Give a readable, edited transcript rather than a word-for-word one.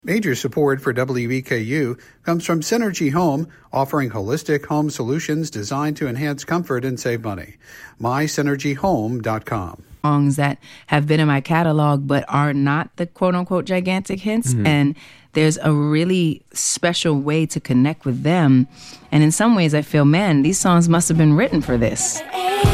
Major support for WEKU comes from Synergy Home, offering holistic home solutions designed to enhance comfort and save money. MySynergyHome.com. Songs that have been in my catalog but are not the quote-unquote gigantic hits, and there's a really special way to connect with them. And in some ways I feel, man, these songs must have been written for this.